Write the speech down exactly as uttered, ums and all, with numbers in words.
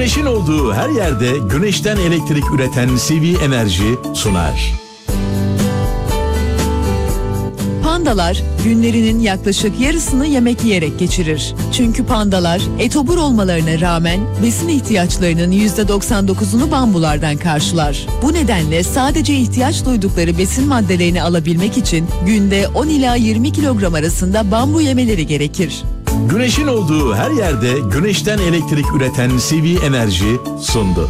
Güneşin olduğu her yerde güneşten elektrik üreten C V Enerji sunar. Pandalar günlerinin yaklaşık yarısını yemek yiyerek geçirir. Çünkü pandalar etobur olmalarına rağmen besin ihtiyaçlarının yüzde doksan dokuzunu bambulardan karşılar. Bu nedenle sadece ihtiyaç duydukları besin maddelerini alabilmek için günde on ila yirmi kilogram arasında bambu yemeleri gerekir. Güneşin olduğu her yerde güneşten elektrik üreten C V Enerji sundu.